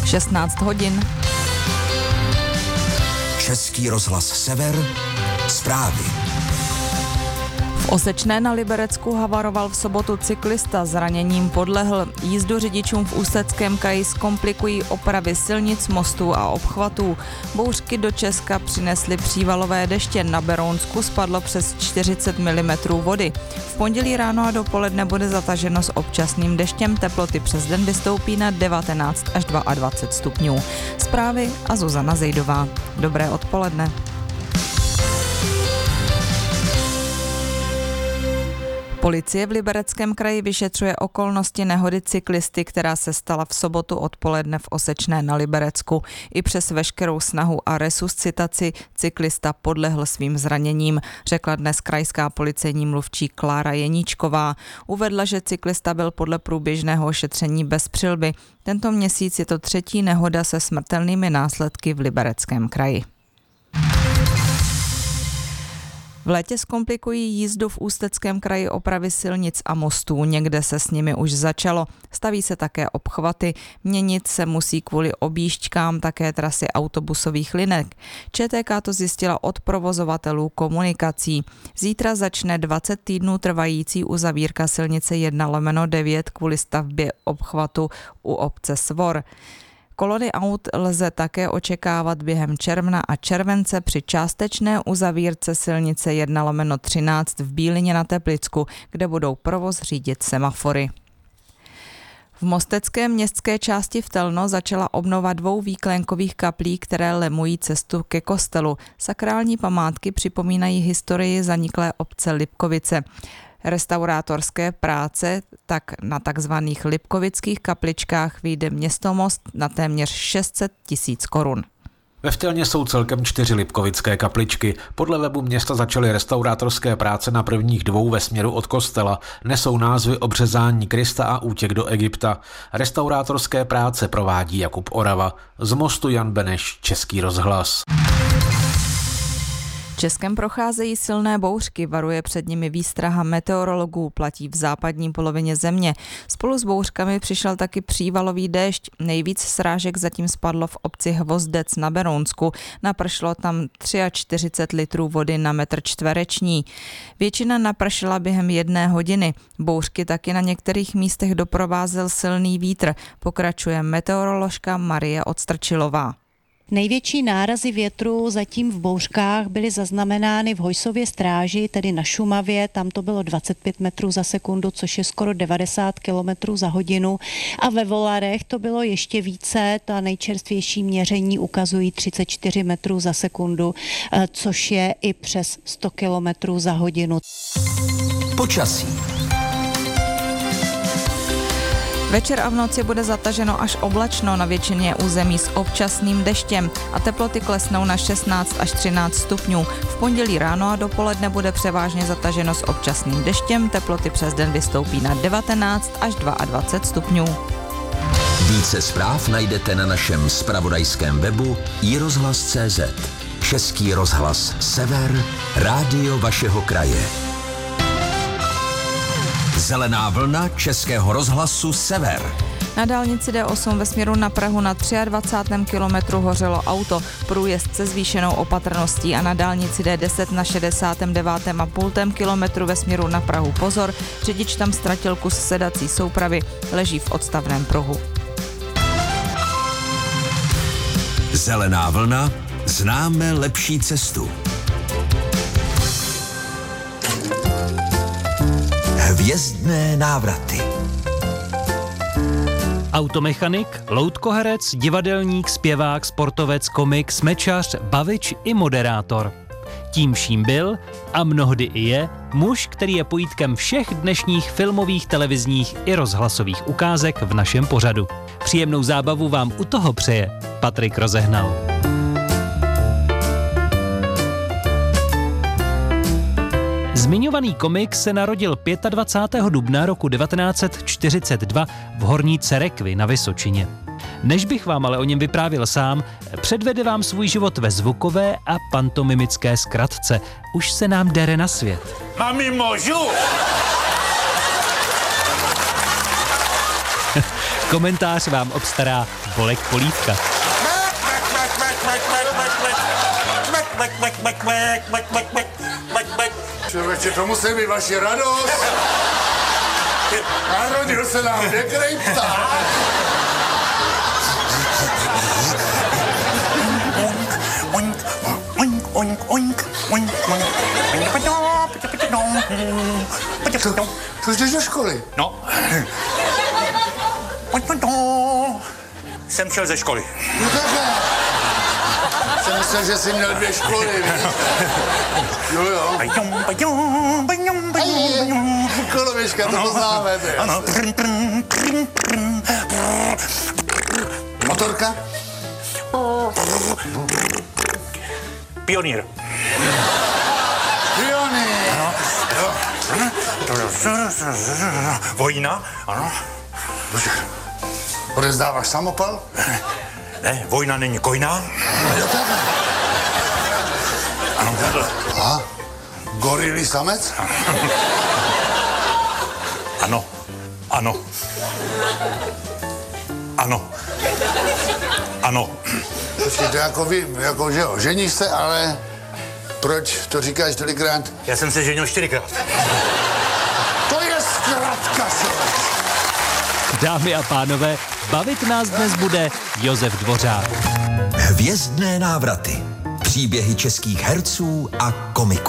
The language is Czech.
16 hodin. Český rozhlas Sever, zprávy. V Osečné na Liberecku havaroval v sobotu cyklista, zraněním podlehl. Jízdu řidičům v Ústeckém kraji zkomplikují opravy silnic, mostů a obchvatů. Bouřky do Česka přinesly přívalové deště, na Berounsku spadlo přes 40 mm vody. V pondělí ráno a dopoledne bude zataženo s občasným deštěm, teploty přes den vystoupí na 19 až 22 stupňů. Zprávy a Zuzana Zejdová. Dobré odpoledne. Policie v Libereckém kraji vyšetřuje okolnosti nehody cyklisty, která se stala v sobotu odpoledne v Osečné na Liberecku. I přes veškerou snahu a resuscitaci cyklista podlehl svým zraněním, řekla dnes krajská policejní mluvčí Klára Jeníčková. Uvedla, že cyklista byl podle průběžného šetření bez přilby. Tento měsíc je to třetí nehoda se smrtelnými následky v Libereckém kraji. V létě zkomplikují jízdu v Ústeckém kraji opravy silnic a mostů. Někde se s nimi už začalo. Staví se také obchvaty. Měnit se musí kvůli objížďkám také trasy autobusových linek. ČTK to zjistila od provozovatelů komunikací. Zítra začne 20 týdnů trvající uzavírka silnice 1/9 kvůli stavbě obchvatu u obce Svor. Kolony aut lze také očekávat během června a července při částečné uzavírce silnice 1/13 v Bílině na Teplicku, kde budou provoz řídit semafory. V mostecké městské části Vtelno začala obnova 2 výklenkových kaplí, které lemují cestu ke kostelu. Sakrální památky připomínají historii zaniklé obce Lipkovice. Restaurátorské práce tak na takzvaných lipkovických kapličkách vyjde Městomost na téměř 600 000 korun. Ve Vtelně jsou celkem 4 lipkovické kapličky. Podle webu města začaly restaurátorské práce na prvních 2 ve směru od kostela. Nesou názvy Obřezání Krista a Útěk do Egypta. Restaurátorské práce provádí Jakub Orava. Z Mostu Jan Beneš, Český rozhlas. Českem procházejí silné bouřky, varuje před nimi výstraha meteorologů, platí v západní polovině země. Spolu s bouřkami přišel taky přívalový déšť. Nejvíc srážek zatím spadlo v obci Hvozdec na Berounsku. Napršlo tam 43 litrů vody na metr čtvereční. Většina napršela během 1 hodiny. Bouřky taky na některých místech doprovázel silný vítr, pokračuje meteoroložka Marie Odstrčilová. Největší nárazy větru zatím v bouřkách byly zaznamenány v Hojsově Stráži, tedy na Šumavě, tam to bylo 25 metrů za sekundu, což je skoro 90 kilometrů za hodinu, a ve Volarech to bylo ještě více, ta nejčerstvější měření ukazují 34 metrů za sekundu, což je i přes 100 kilometrů za hodinu. Počasí. Večer a v noci bude zataženo až oblačno na většině území s občasným deštěm a teploty klesnou na 16 až 13 stupňů. V pondělí ráno a dopoledne bude převážně zataženo s občasným deštěm, teploty přes den vystoupí na 19 až 22 stupňů. Více zpráv najdete na našem zpravodajském webu iRozhlas.cz. Český rozhlas Sever, rádio vašeho kraje. Zelená vlna Českého rozhlasu Sever. Na dálnici D8 ve směru na Prahu na 23. kilometru hořelo auto, průjezd se zvýšenou opatrností, a na dálnici D10 na 69,5 kilometru ve směru na Prahu pozor, řidič tam ztratil kus sedací soupravy, leží v odstavném pruhu. Zelená vlna, známe lepší cestu. Hvězdné návraty. Automechanik, loutkoherec, divadelník, zpěvák, sportovec, komik, smečař, bavič i moderátor. Tím vším byl a mnohdy i je muž, který je pojítkem všech dnešních filmových, televizních i rozhlasových ukázek v našem pořadu. Příjemnou zábavu vám u toho přeje Patrik Rozehnal. Zmiňovaný komik se narodil 25. dubna roku 1942 v Horní Cerekvi na Vysočině. Než bych vám ale o něm vyprávěl sám, předvede vám svůj život ve zvukové a pantomimické zkratce. Už se nám dere na svět. Mami, můžu? Komentář vám obstará Bolek Polívka. Člověče, to musí být vaši radost. Narodil se nám některý pták. To jdeš do školy? No. Jsem šel ze školy. No takhle. Jsem myslel, že jsi měl 2 školy, víš? Jo. Koloběžka, to poznáme. Ano. Motorka? Pionýr. Vojna, ano. Odezdáváš samopal? Ne, vojna není kojná. Jo, takhle. Ano, takhle. Aha. Gorilý samec? Ano. Ano. Ano. Ano. Počkej, to jako vím, jako že jo, ženíš se, ale proč to říkáš tolikrát? Já jsem se ženil 4krát. To je zkratka, Dámy a pánové, bavit nás dnes bude Josef Dvořák. Hvězdné návraty. Příběhy českých herců a komiků.